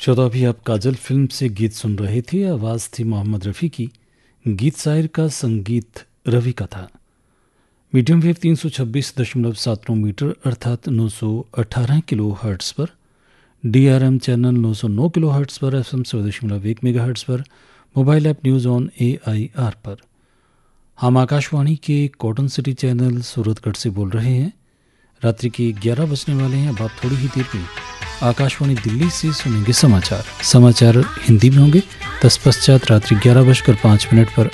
श्रोता, अभी आप काजल फिल्म से गीत सुन रहे थे। आवाज़ थी मोहम्मद रफ़ी की, गीत शायर का, संगीत रवि का था। मीडियम वेव 326.79 मीटर अर्थात 918 किलो हर्ट्स पर, DRM चैनल 909 किलो हर्ट्स पर, FM 100.1 मेगा हर्ट्स पर, mobile app news on AIR पर। हम आकाशवाणी के कॉटन सिटी चैनल सूरतगढ़ से बोल रहे हैं। रात्रि के 11 बजने वाले हैं। अब आप थोड़ी ही देर में आकाशवाणी दिल्ली से सुनेंगे समाचार हिंदी में होंगे। तत्पश्चात रात्रि 11:05 पर